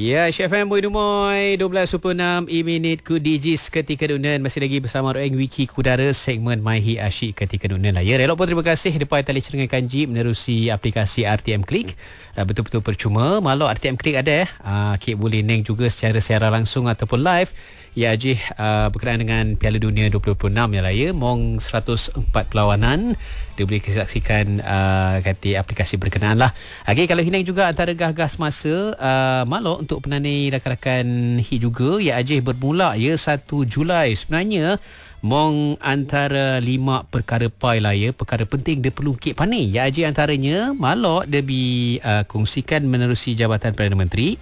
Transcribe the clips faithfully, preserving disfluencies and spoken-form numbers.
Ya, Chef M Boy Dumoy dua belas dua puluh enam minit ku D Js ketika dunia. Masih lagi bersama Roeng Wiki Kudara segmen Maihi Asyik ketika dunia lah ya. Relok pun terima kasih depan tali cerengan kanji menerusi aplikasi R T M Click. Uh, betul-betul percuma. Malu R T M Click ada eh. Uh, Kik boleh neng juga secara secara langsung ataupun live. Ya Ajih uh, berkenaan dengan Piala Dunia dua ribu dua puluh enam ya lah ya. Mong seratus empat perlawanan dia boleh saksikan uh, kata aplikasi berkenaan lah. Okay, kalau hinang juga antara gah-gah semasa uh, malok untuk penani rakan-rakan H I juga ya Ajih bermula ya satu Julai. Sebenarnya mong antara lima perkara pai lah ya, perkara penting dia perlu kit pani. Ya Ajih antaranya malok dia bi uh, kongsikan menerusi Jabatan Perdana Menteri.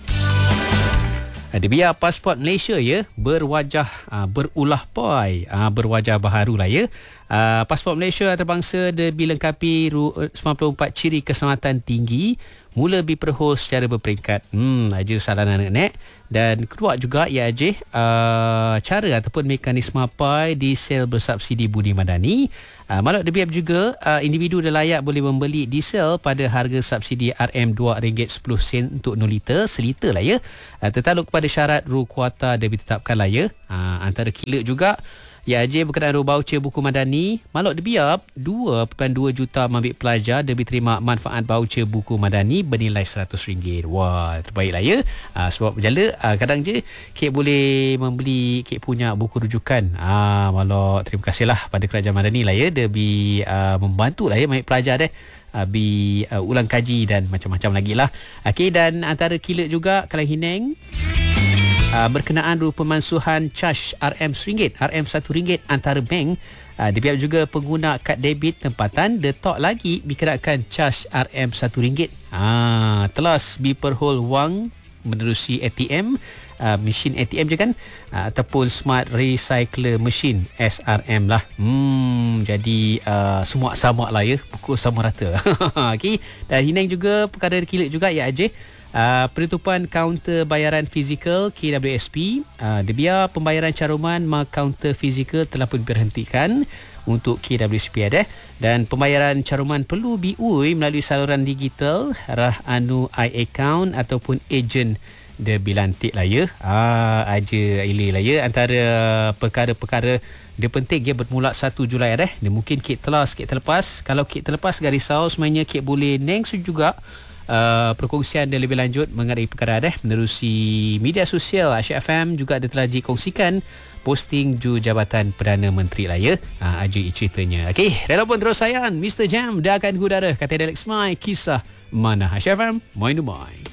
Dia biar pasport Malaysia ya berwajah uh, berulah pai uh, berwajah baharu lah ya. Uh, pasport Malaysia antarabangsa dia dilengkapi sembilan puluh empat ciri keselamatan tinggi, mula diperhos secara berperingkat. Hmm aja salah nak dan kedua juga ia aja uh, cara ataupun mekanisme pai di sel bersubsidi budi madani. Uh, Malak D B F juga uh, individu dah layak boleh membeli diesel pada harga subsidi R M dua ringgit sepuluh sen untuk nol liter seliter lah ya. Uh, tertaluk kepada syarat ru kuota dia ditetapkan lah ya. Uh, antara kila juga ya J berkenaan ru voucher buku madani. Malak D B F dua perpuluhan dua juta mabit pelajar dia diterima manfaat voucher buku madani bernilai seratus ringgit. Wah, terbaik lah ya. Uh, sebab berjala uh, kadang je Kek boleh membeli Kek punya buku rujukan. Ah, Malak terima kasihlah pada kerajaan madani lah ya. Dia bi uh, membantu lah ya mabit pelajar deh. Uh, bi uh, ulang kaji dan macam-macam lagi lah. Okey, dan antara kilat juga kalau hineng Uh, berkenaan ru pemansuhan caj R M RM R M satu ringgit antara bank. Uh, D B F juga pengguna kad debit tempatan detok lagi dikenakan caj R M satu ringgit. Ah, telas biperhol wang menerusi A T M, uh, mesin A T M je kan, uh, ataupun smart recycler machine S R M lah. Hmm, jadi uh, semua sama lah ya, pukul sama rata. Okey, dan hinang juga perkara kilat juga ya Ajih. Uh, penutupan kaunter bayaran fizikal K W S P. Uh, dia biar pembayaran caruman mak kaunter fizikal telah pun diberhentikan untuk K W S P ada, dan pembayaran caruman perlu biui melalui saluran digital rah anu i-account ataupun ejen dia bilantik lah ya. Ah, aja ile lah ya antara perkara-perkara dia penting dia bermula satu Julai ada. Dia mungkin kit telas kit terlepas. Kalau kit terlepas garis risau sebenarnya kit boleh neng juga Uh, perkongsian dia lebih lanjut mengenai perkara dah menerusi media sosial Asyik F M juga ada telah dikongsikan posting ju Jabatan Perdana Menteri lah ya. Uh, aja ceritanya. Okey, rela pun terus sayang Mister Jam dia akan gudara kata Alex Mai kisah mana Asyik F M main main.